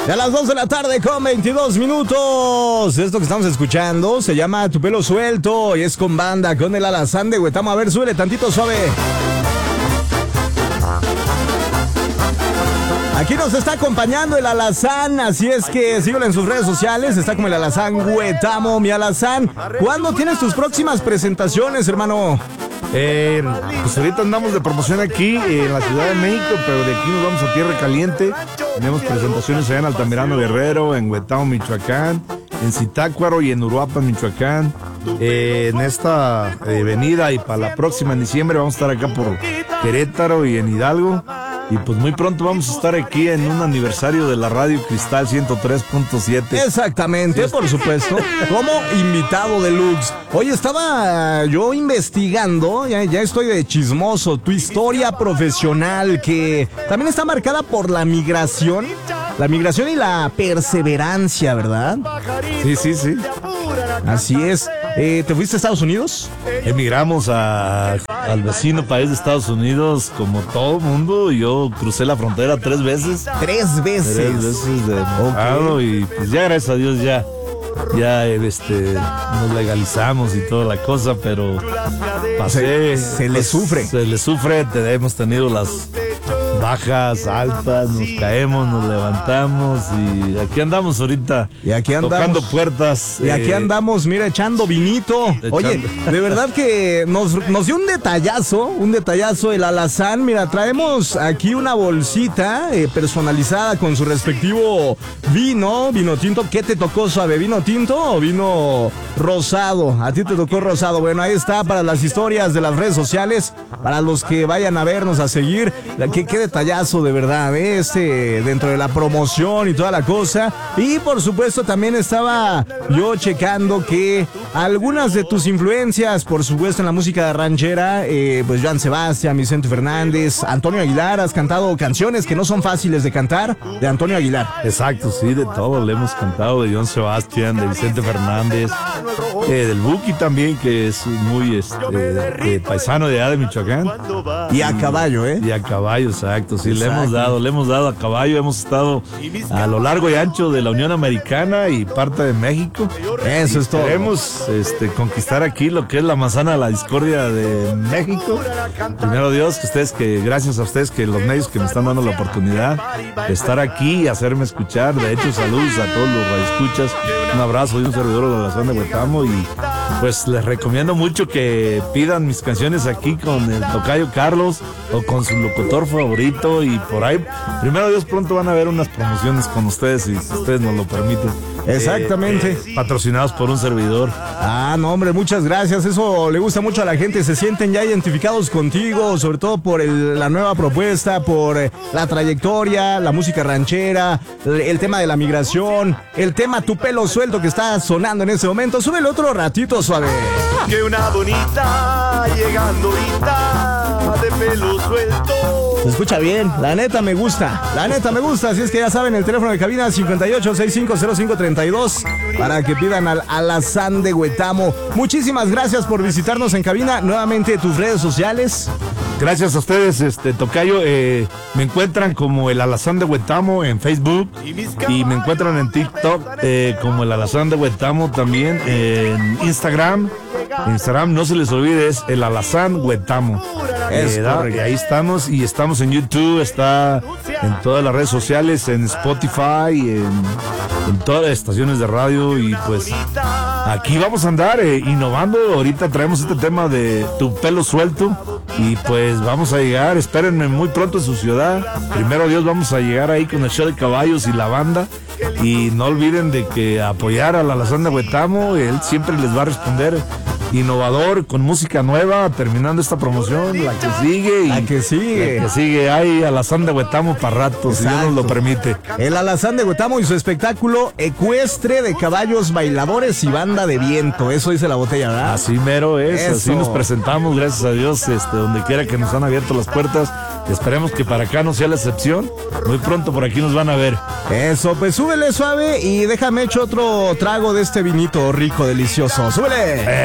A las 2 de la tarde con 22 minutos. Esto que estamos escuchando se llama Tu Pelo Suelto y es con banda, con el Alazán de Huetamo. A ver, súbele tantito suave. Aquí nos está acompañando el Alazán, así es que síguelo en sus redes sociales, está como el Alazán Huetamo. Mi Alazán, ¿cuándo tienes tus próximas presentaciones, hermano? Pues ahorita andamos de promoción aquí en la Ciudad de México, pero de aquí nos vamos a Tierra Caliente. Tenemos presentaciones allá en Altamirano Guerrero, en Huetamo, Michoacán, en Zitácuaro y en Uruapan, Michoacán. En esta avenida, y para la próxima en diciembre vamos a estar acá por Querétaro y en Hidalgo. Y pues muy pronto vamos a estar aquí en un aniversario de la Radio Cristal 103.7. Exactamente, por supuesto, como invitado deluxe. Oye, estaba yo investigando, ya estoy de chismoso, tu historia profesional, que también está marcada por la migración y la perseverancia, ¿verdad? Sí. Así es. ¿Te fuiste a Estados Unidos? Emigramos al vecino país de Estados Unidos, como todo mundo. Yo crucé la frontera 3 veces. ¿3 veces? 3 veces de mojado, okay. Y pues ya gracias a Dios ya nos legalizamos y toda la cosa, pero pasé. Se le sufre. Se le sufre, hemos tenido las bajas, altas, nos caemos, nos levantamos y aquí andamos ahorita. Y aquí andamos tocando puertas. Y aquí andamos, mira, echando vinito. Oye, de verdad que nos dio un detallazo el Alazán. Mira, traemos aquí una bolsita personalizada con su respectivo vino tinto. ¿Qué te tocó, suave? ¿Vino tinto o vino rosado? A ti te tocó rosado. Bueno, ahí está para las historias de las redes sociales, para los que vayan a vernos, a seguir. Qué detallazo, de verdad, dentro de la promoción y toda la cosa. Y por supuesto también estaba yo checando que algunas de tus influencias, por supuesto en la música ranchera, pues Joan Sebastián, Vicente Fernández, Antonio Aguilar, has cantado canciones que no son fáciles de cantar, de Antonio Aguilar. Exacto, sí, de todo le hemos cantado, de Joan Sebastián, de Vicente Fernández, del Buki también, que es muy paisano de allá de Michoacán. Y a caballo, Y a caballo, exacto, sí, exacto. Le hemos dado a caballo, hemos estado a lo largo y ancho de la Unión Americana y parte de México. Eso es todo. Queremos conquistar aquí lo que es la manzana de la discordia de México. Primero Dios, gracias a ustedes, que los medios que me están dando la oportunidad de estar aquí y hacerme escuchar. De hecho, saludos a todos los radioescuchas. Un abrazo y un servidor de la Alazán de Huetamo, y pues les recomiendo mucho que pidan mis canciones aquí con el tocayo Carlos o con su locutor favorito, y por ahí, primero Dios, pronto van a ver unas promociones con ustedes, si ustedes nos lo permiten. Exactamente. Patrocinados por un servidor. No, hombre, muchas gracias. Eso le gusta mucho a la gente. Se sienten ya identificados contigo, sobre todo por la nueva propuesta, por la trayectoria, la música ranchera, el tema de la migración, el tema Tu Pelo Suelto que está sonando en ese momento. Súbele otro ratito, suave. Que una bonita llegando ahorita de pelo suelto. Se escucha bien, la neta me gusta, así es que ya saben, el teléfono de cabina 58650532 para que pidan al Alazán de Huetamo. Muchísimas gracias por visitarnos en cabina, nuevamente tus redes sociales. Gracias a ustedes, tocayo, me encuentran como el Alazán de Huetamo en Facebook, y me encuentran en TikTok como el Alazán de Huetamo, también en Instagram, no se les olvide, es el Alazán Huetamo. Y ahí estamos, y estamos en YouTube, está en todas las redes sociales, en Spotify, en todas las estaciones de radio, y pues aquí vamos a andar innovando. Ahorita traemos este tema de Tu Pelo Suelto, y pues vamos a llegar, espérenme muy pronto en su ciudad. Primero Dios, vamos a llegar ahí con el show de caballos y la banda, y no olviden de que apoyar a la Alazán de Huetamo, él siempre les va a responder innovador, con música nueva, terminando esta promoción, la que sigue, hay Alazán de Huetamo para rato, si Dios nos lo permite. El Alazán de Huetamo y su espectáculo ecuestre de caballos, bailadores y banda de viento, eso dice la botella, ¿verdad? Así mero es, eso. Así nos presentamos, gracias a Dios, donde quiera que nos han abierto las puertas. Esperemos que para acá no sea la excepción. Muy pronto por aquí nos van a ver. Eso, pues súbele, suave, y déjame echar otro trago de este vinito rico, delicioso. ¡Súbele!